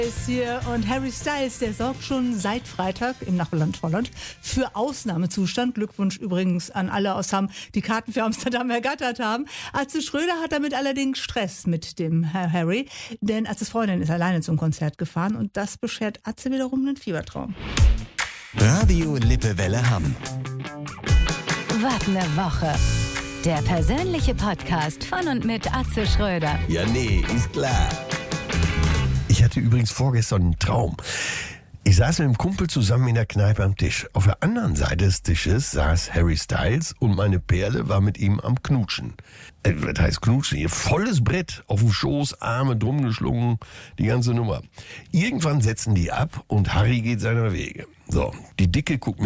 Ist hier und Harry Styles, der sorgt schon seit Freitag im Nachbarland Holland für Ausnahmezustand. Glückwunsch übrigens an alle aus Hamm, die Karten für Amsterdam ergattert haben. Atze Schröder hat damit allerdings Stress mit dem Herr Harry, denn Atzes Freundin ist alleine zum Konzert gefahren und das beschert Atze wiederum einen Fiebertraum. Radio Lippewelle Hamm. Was ne Woche. Der persönliche Podcast von und mit Atze Schröder. Ja, nee, ist klar. Ich hatte übrigens vorgestern einen Traum. Ich saß mit einem Kumpel zusammen in der Kneipe am Tisch. Auf der anderen Seite des Tisches saß Harry Styles und meine Perle war mit ihm am Knutschen. Was heißt Knutschen? Hier volles Brett, auf dem Schoß, Arme drum geschlungen, die ganze Nummer. Irgendwann setzen die ab und Harry geht seiner Wege. So, die Dicke guckt